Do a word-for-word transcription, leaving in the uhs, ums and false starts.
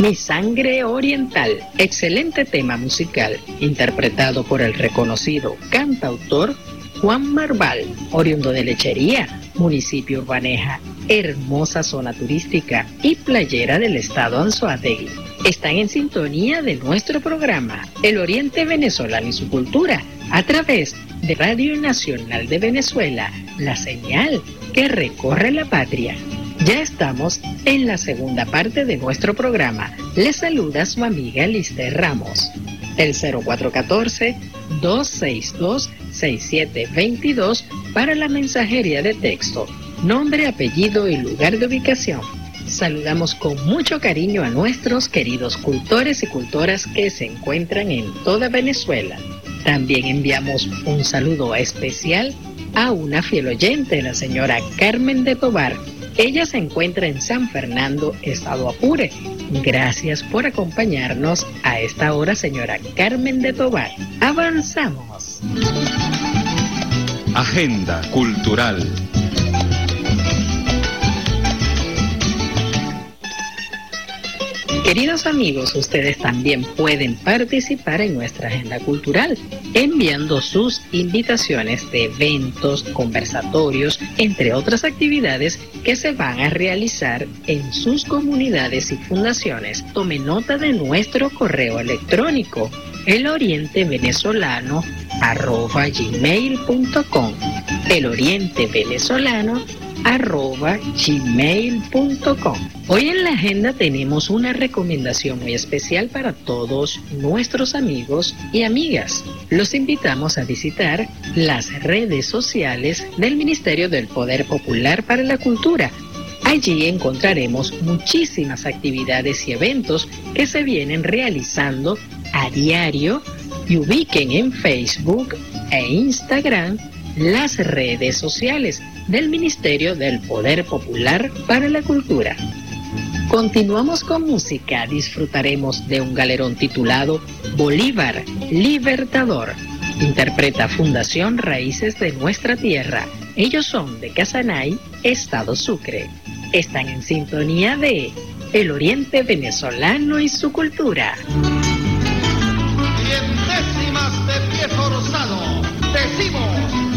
Mi sangre oriental, excelente tema musical, interpretado por el reconocido cantautor Juan Marval, oriundo de Lechería, municipio Urbaneja, hermosa zona turística y playera del estado Anzoátegui. Están en sintonía de nuestro programa, El Oriente Venezolano y su Cultura, a través de Radio Nacional de Venezuela, la señal que recorre la patria. Ya estamos en la segunda parte de nuestro programa. Les saluda su amiga Lister Ramos. El cero cuatro uno cuatro, dos seis dos, seis siete dos dos para la mensajería de texto. Nombre, apellido y lugar de ubicación. Saludamos con mucho cariño a nuestros queridos cultores y cultoras que se encuentran en toda Venezuela. También enviamos un saludo especial a una fiel oyente, la señora Carmen de Tobar. Ella se encuentra en San Fernando, estado Apure. Gracias por acompañarnos a esta hora, señora Carmen de Tobar. Avanzamos. Agenda Cultural. Queridos amigos, ustedes también pueden participar en nuestra agenda cultural enviando sus invitaciones de eventos, conversatorios, entre otras actividades que se van a realizar en sus comunidades y fundaciones. Tome nota de nuestro correo electrónico, elorientevenezolano arroba gmail punto com, elorientevenezolano arroba gmail punto com. Hoy en la agenda tenemos una recomendación muy especial para todos nuestros amigos y amigas. Los invitamos a visitar las redes sociales del Ministerio del Poder Popular para la Cultura. Allí encontraremos muchísimas actividades y eventos que se vienen realizando a diario, y ubiquen en Facebook e Instagram las redes sociales del Ministerio del Poder Popular para la Cultura. Continuamos con música, disfrutaremos de un galerón titulado Bolívar Libertador. Interpreta Fundación Raíces de Nuestra Tierra. Ellos son de Casanay, Estado Sucre. Están en sintonía de El Oriente Venezolano y su Cultura. Diez décimas de pie forzado. Decimos.